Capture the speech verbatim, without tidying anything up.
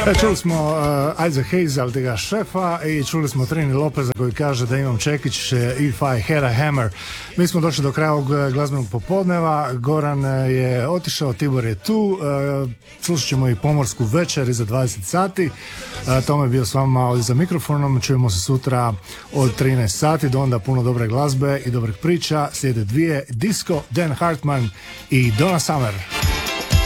Čuli smo uh, Isaac Hayes, Altega šefa, i čuli smo Trini Lopeza koji kaže da imam čekić If I Had a Hammer. Mi smo došli do kraja ovog glazbenog popodneva. Goran je otišao, Tibor je tu. Uh, slušat ćemo i Pomorsku večer iza dvadeset sati. Uh, Tome je bio s vama ovdje za mikrofonom. Čujemo se sutra od trinaest sati. Do onda puno dobre glazbe i dobrih priča. Slijede dvije, Disco, Dan Hartman i Donna Summer.